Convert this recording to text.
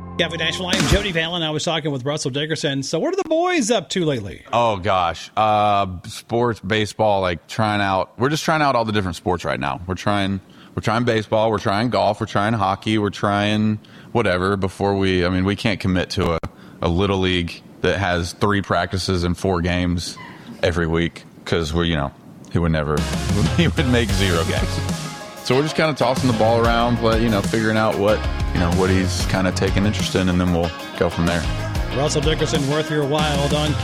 Cafe Nashville, I am Jody Fallon. I was talking with Russell Dickerson. So what are the boys up to lately? Oh, gosh. Sports, baseball, we're just trying out all the different sports right now. We're trying baseball, we're trying golf, we're trying hockey, we're trying whatever before we can't commit to a little league that has 3 practices and 4 games every week because he would make 0 games. So we're just kind of tossing the ball around, figuring out what he's kind of taking interest in, and then we'll go from there. Russell Dickerson, worth your while on